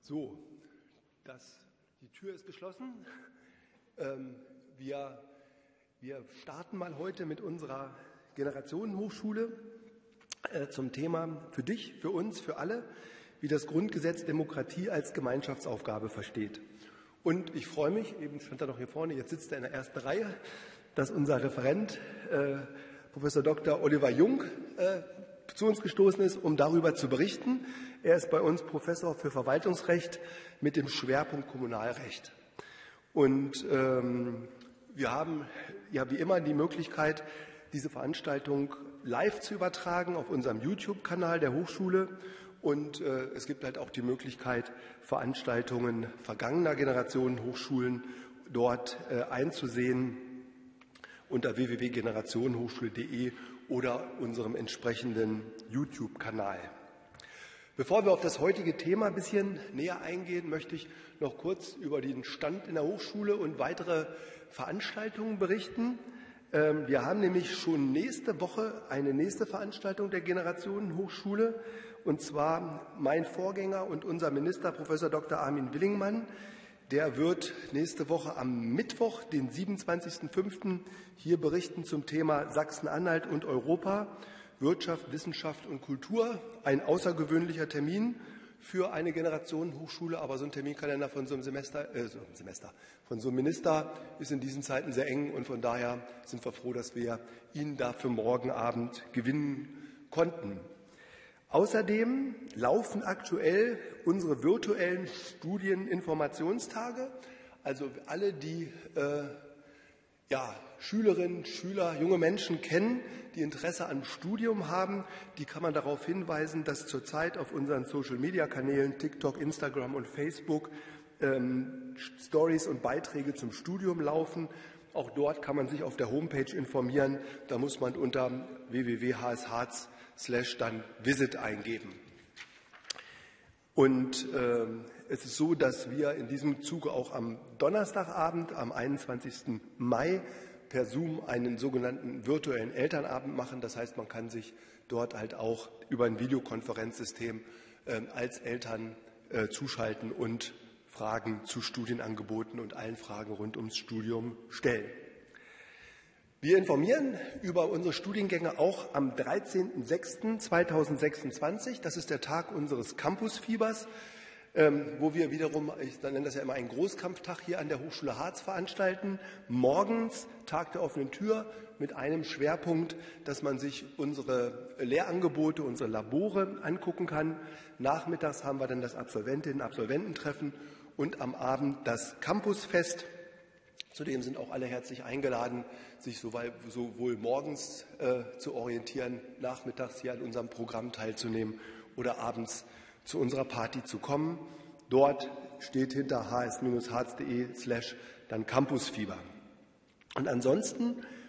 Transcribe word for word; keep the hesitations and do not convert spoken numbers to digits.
So, das, die Tür ist geschlossen. Ähm, wir, wir starten mal heute mit unserer Generationenhochschule äh, zum Thema für dich, für uns, für alle, wie das Grundgesetz Demokratie als Gemeinschaftsaufgabe versteht. Und ich freue mich, eben stand er noch hier vorne, jetzt sitzt er in der ersten Reihe, dass unser Referent, äh, Professor Doktor Oliver Jung, äh, zu uns gestoßen ist, um darüber zu berichten. Er ist bei uns Professor für Verwaltungsrecht mit dem Schwerpunkt Kommunalrecht. Und ähm, wir haben ja wie immer die Möglichkeit, diese Veranstaltung live zu übertragen auf unserem YouTube-Kanal der Hochschule. Und äh, es gibt halt auch die Möglichkeit, Veranstaltungen vergangener Generationen Hochschulen dort äh, einzusehen unter w w w punkt generationenhochschule punkt de oder unserem entsprechenden YouTube-Kanal. Bevor wir auf das heutige Thema ein bisschen näher eingehen, möchte ich noch kurz über den Stand in der Hochschule und weitere Veranstaltungen berichten. Wir haben nämlich schon nächste Woche eine nächste Veranstaltung der Generationenhochschule, und zwar mein Vorgänger und unser Minister, Professor Doktor Armin Willingmann. Der wird nächste Woche am Mittwoch, den siebenundzwanzigsten fünften hier berichten zum Thema Sachsen-Anhalt und Europa, Wirtschaft, Wissenschaft und Kultur. Ein außergewöhnlicher Termin für eine Generationenhochschule, aber so ein Terminkalender von so einem Semester, äh, so einem Semester, von so einem Minister ist in diesen Zeiten sehr eng, und von daher sind wir froh, dass wir ihn dafür morgen Abend gewinnen konnten. Außerdem laufen aktuell unsere virtuellen Studieninformationstage. Also alle, die äh, ja, Schülerinnen, Schüler, junge Menschen kennen, die Interesse am Studium haben, die kann man darauf hinweisen, dass zurzeit auf unseren Social-Media-Kanälen TikTok, Instagram und Facebook ähm, Stories und Beiträge zum Studium laufen. Auch dort kann man sich auf der Homepage informieren. Da muss man unter w w w punkt h s harz slash dann Visit eingeben. Und äh, es ist so, dass wir in diesem Zuge auch am Donnerstagabend, am einundzwanzigsten Mai, per Zoom einen sogenannten virtuellen Elternabend machen. Das heißt, man kann sich dort halt auch über ein Videokonferenzsystem äh, als Eltern äh, zuschalten und Fragen zu Studienangeboten und allen Fragen rund ums Studium stellen. Wir informieren über unsere Studiengänge auch am dreizehnten sechsten zweitausendsechsundzwanzig. Das ist der Tag unseres Campusfiebers, ähm, wo wir wiederum, ich nenne das ja immer einen Großkampftag hier an der Hochschule Harz veranstalten. Morgens Tag der offenen Tür mit einem Schwerpunkt, dass man sich unsere Lehrangebote, unsere Labore angucken kann. Nachmittags haben wir dann das Absolventinnen- und Absolvententreffen und am Abend das Campusfest. Zudem sind auch alle herzlich eingeladen, sich sowohl morgens äh, zu orientieren, nachmittags hier an unserem Programm teilzunehmen oder abends zu unserer Party zu kommen. Dort steht hinter h s harz punkt de slash dann Campusfieber. Und ansonsten